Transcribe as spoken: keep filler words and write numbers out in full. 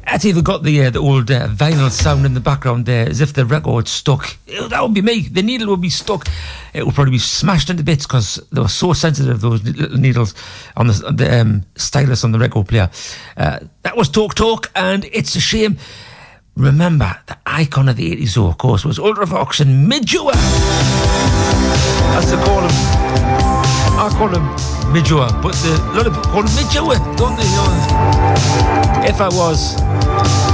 It's even got the uh, the old uh, vinyl sound in the background there, as if the record stuck. It, that would be me. The needle would be stuck. It would probably be smashed into bits because they were so sensitive, those little needles on the, the um, stylus on the record player. Uh, that was Talk Talk, and it's a shame. Remember, the icon of the eighties, though, of course, was Ultravox and Midjour. That's to call him. I call him Midjour, but the, a lot of people call him Midjour, don't they? You know, if I was